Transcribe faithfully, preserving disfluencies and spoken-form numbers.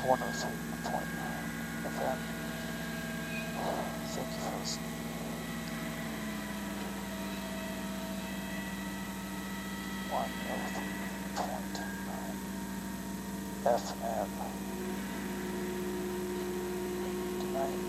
one oh three point nine F M. Thank you for listening. one oh three point nine F M. Good night.